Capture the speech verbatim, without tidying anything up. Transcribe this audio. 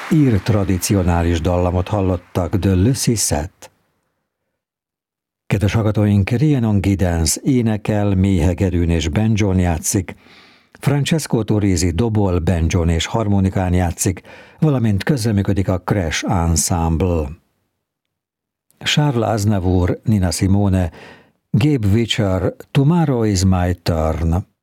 ír tradicionális dallamot hallottak, The Lucy Set. Kedves hallgatóink, Rhiannon Giddens énekel, mély hegedűn és banjón játszik, Francesco Turisi dobol, banjón és harmonikán játszik, valamint közreműködik a Crash Ensemble. Charles Aznavour, Nina Simone, Gabe Witcher, Tomorrow is my turn.